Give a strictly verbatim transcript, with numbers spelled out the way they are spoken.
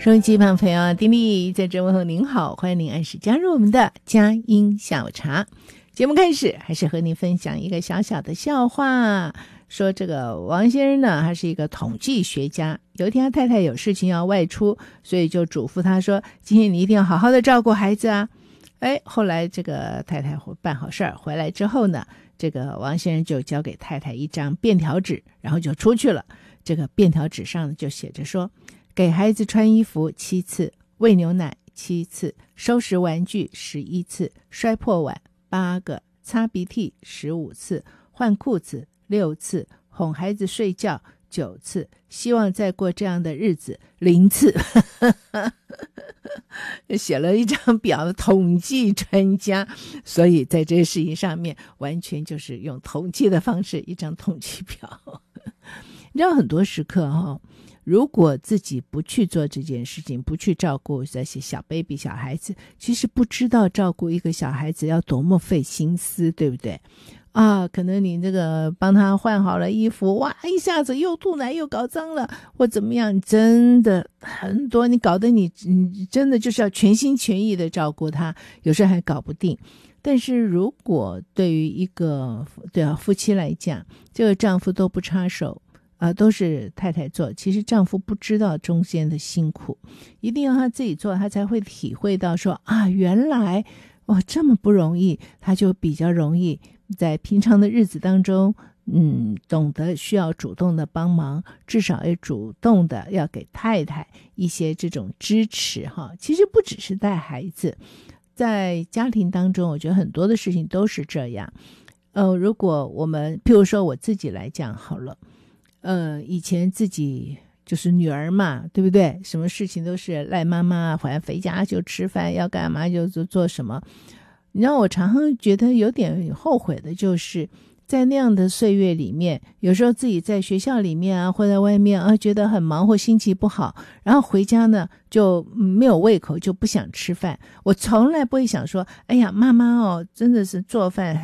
收音机旁朋友，丁莉在这问候您好，欢迎您按时加入我们的佳音下午茶。节目开始，还是和您分享一个小小的笑话。说这个王先生呢，他是一个统计学家。有一天他太太有事情要外出，所以就嘱咐他说，今天你一定要好好的照顾孩子啊。哎，后来这个太太办好事儿回来之后呢，这个王先生就交给太太一张便条纸，然后就出去了。这个便条纸上就写着说，给孩子穿衣服七次，喂牛奶七次，收拾玩具十一次，摔破碗八个，擦鼻涕十五次，换裤子六次，哄孩子睡觉九次，希望再过这样的日子零次。写了一张表，统计专家，所以在这个事情上面完全就是用统计的方式，一张统计表。你知道很多时刻哈、哦，如果自己不去做这件事情，不去照顾这些小 baby 小孩子，其实不知道照顾一个小孩子要多么费心思，对不对啊？可能你这个帮他换好了衣服，哇，一下子又吐奶又搞脏了，或怎么样，真的很多，你搞得你你真的就是要全心全意的照顾他，有时候还搞不定。但是如果对于一个对啊夫妻来讲，这个丈夫都不插手啊、呃，都是太太做，其实丈夫不知道中间的辛苦，一定要他自己做，他才会体会到说啊，原来哇这么不容易，他就比较容易在平常的日子当中，嗯，懂得需要主动的帮忙，至少也主动的要给太太一些这种支持哈。其实不只是带孩子，在家庭当中，我觉得很多的事情都是这样。呃，如果我们譬如说我自己来讲好了。呃，以前自己就是女儿嘛，对不对？什么事情都是赖妈妈，反正回家就吃饭，要干嘛就做做什么。你让我常常觉得有点后悔的，就是在那样的岁月里面，有时候自己在学校里面啊，或在外面啊，觉得很忙或心情不好，然后回家呢就没有胃口，就不想吃饭。我从来不会想说，哎呀，妈妈哦，真的是做饭